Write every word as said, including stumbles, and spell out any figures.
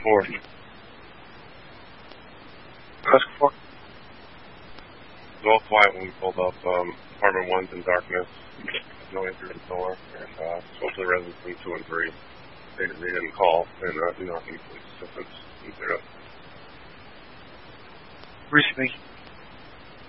four. Oscar four. It was all quiet when we pulled up. Um, apartment one's in darkness. No answer in door. And uh, spoke to the residents in two and three. They, they didn't call, and uh, do not need police assistance. Zero. Recently.